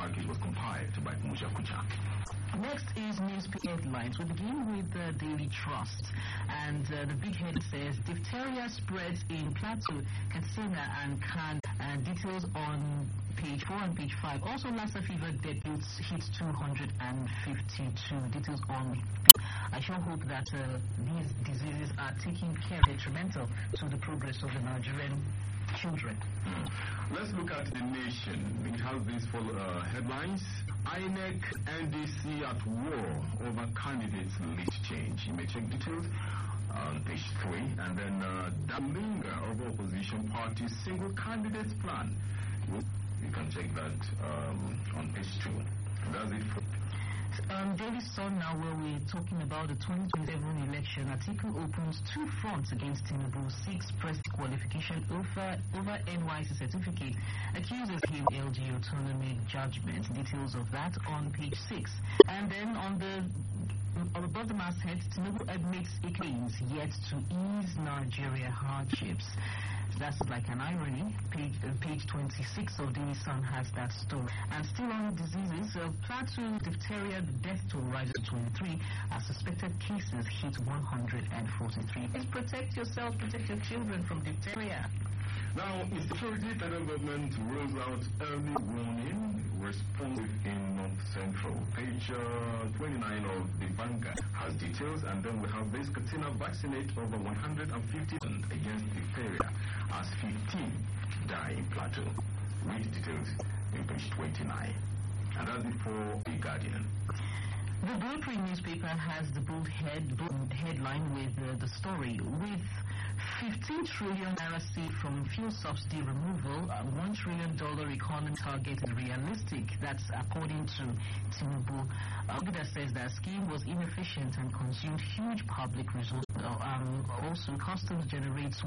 package was compiled by Musha Kucha. Next is newspaper headlines. We begin with the Daily Trust, and the big head says diphtheria spreads in Plateau, Katsina, and Kan. Details on page 4 and page 5. Also, Lassa fever deaths hits 252. Details on. I sure hope that these diseases are taken care of, detrimental to the progress of the Nigerian children. Let's look at the Nation. It has these headlines. INEC, NDC at war over candidates list change. You may check details on page 3. And then Daminga of opposition party's single candidates plan. You can check that on page 2. That's it for Daily Sun now, where we're talking about the 2027 election. Atiku opens 2 fronts against Tinubu, seeks press qualification over NYC certificate, accuses him LG autonomy judgment. Details of that on page 6. And then on above the masthead, Tinubu admits he claims yet to ease Nigeria hardships. That's like an irony. Page 26 of Daily Sun has that story. And still on diseases, Plateau diphtheria death toll rises to 23 as suspected cases hit 143. Please protect yourself, protect your children from diphtheria. Now, insecurity, federal government rolls out early warning responsive in North Central. Page 29 of the Vanguard has details, and then we have this: Katsina vaccinate over 150 against diphtheria as 15 die in Plateau. Read details in page 29. And that's it for The Guardian. The Blueprint newspaper has the bold headline with the story: with 15 trillion naira saved from fuel subsidy removal, $1 trillion economy target is realistic. That's according to Tinubu. Ogida says that scheme was inefficient and consumed huge public resources. Also, customs generates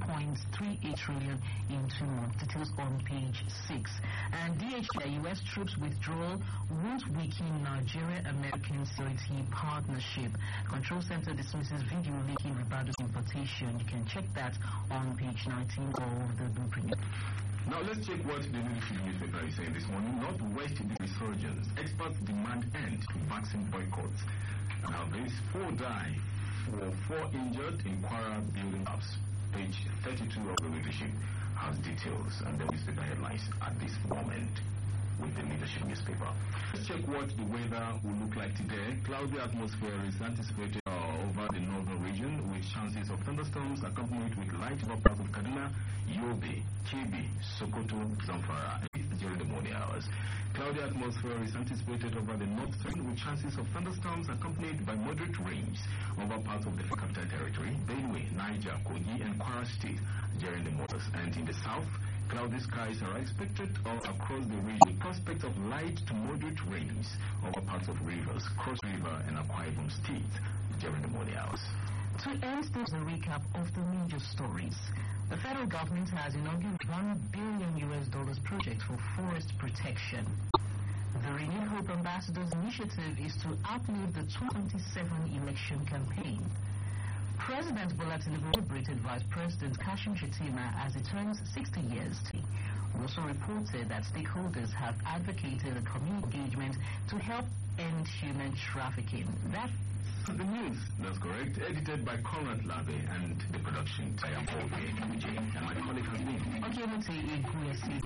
1.38 trillion in 2 months. Details on page 6. And DHA, U.S. troops withdrawal won't weaken Nigeria-American security partnership. Control Center dismisses video leaking Ribado's importation. You can check that on page 19 of the Blueprint. Now let's check what the leadership newspaper is saying this morning. Northwest resurgence. Experts demand end to vaccine boycotts. Now there is 4 die for 4 injured in Kwara building ups. Page 32 of the leadership has details and the newspaper headlines at this moment with the leadership newspaper. Let's check what the weather will look like today. Cloudy atmosphere is anticipated over the northern region with chances of thunderstorms accompanied with light over parts of Kaduna, Yobe, Kebbi, Sokoto, Zamfara during the morning hours. Cloudy atmosphere is anticipated over the northern with chances of thunderstorms accompanied by moderate rains over parts of the capital territory, Benue, Niger, Kogi, and Kwara State during the mornings. And in the south, cloudy skies are expected all across the region with prospect of light to moderate rains over parts of rivers, Cross River, and Akwa Ibom State during the morning hours. To end, there's a recap of the major stories. The federal government has inaugurated $1 billion project for forest protection. The Renewed Hope Ambassadors Initiative is to outlive the 2027 election campaign. President Bola Tinubu celebrated Vice President Kashim Shettima as he turns 60 years. We also reported that stakeholders have advocated a community engagement to help end human trafficking. That's the news. That's correct. Edited by Conrad Labe and the production. I am Paul and my colleague has been. Okay, let's say